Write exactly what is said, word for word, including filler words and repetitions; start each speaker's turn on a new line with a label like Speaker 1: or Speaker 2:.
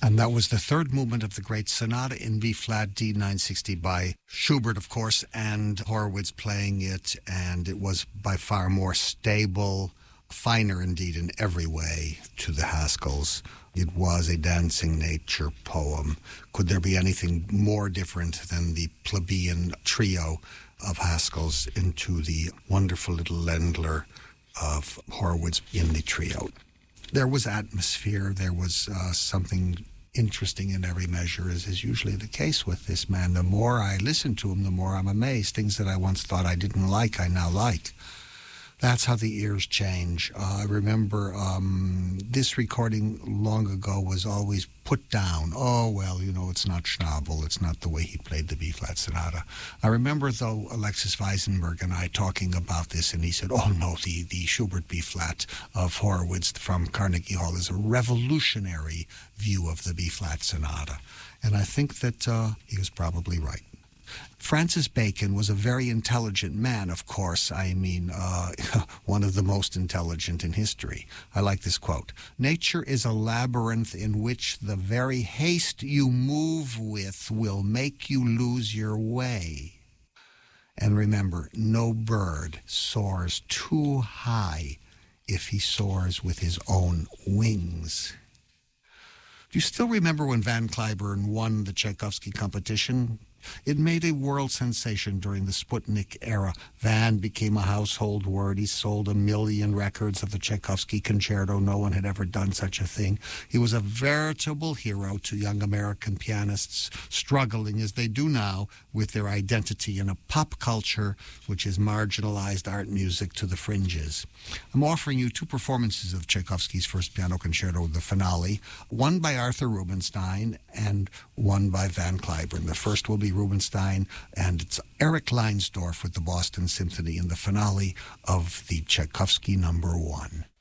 Speaker 1: And that was the third movement of the great Sonata in B-flat D nine sixty by Schubert, of course, and Horowitz playing it, and it was by far more stable, finer indeed in every way to the Haskells. It was a dancing nature poem. Could there be anything more different than the plebeian trio of Haskells into the wonderful little Ländler of Horowitz in the trio? There was atmosphere, there was uh, something interesting in every measure, as is usually the case with this man. The more I listen to him, the more I'm amazed. Things that I once thought I didn't like, I now like. That's how the ears change. Uh, I remember um, this recording long ago was always put down. Oh, well, you know, it's not Schnabel. It's not the way he played the B-flat sonata. I remember, though, Alexis Weisenberg and I talking about this, and he said, oh, no, the, the Schubert B-flat of Horowitz from Carnegie Hall is a revolutionary view of the B-flat sonata. And I think that uh, he was probably right. Francis Bacon was a very intelligent man, of course. I mean, uh, one of the most intelligent in history. I like this quote. Nature is a labyrinth in which the very haste you move with will make you lose your way. And remember, no bird soars too high if he soars with his own wings. Do you still remember when Van Cliburn won the Tchaikovsky competition? It made a world sensation during the Sputnik era. Van became a household word. He sold a million records of the Tchaikovsky concerto. No one had ever done such a thing. He was a veritable hero to young American pianists struggling, as they do now, with their identity in a pop culture which has marginalized art music to the fringes. I'm offering you two performances of Tchaikovsky's first piano concerto, the finale, one by Arthur Rubinstein and one by Van Cliburn. The first will be Rubinstein, and it's Eric Leinsdorf with the Boston Symphony in the finale of the Tchaikovsky number one.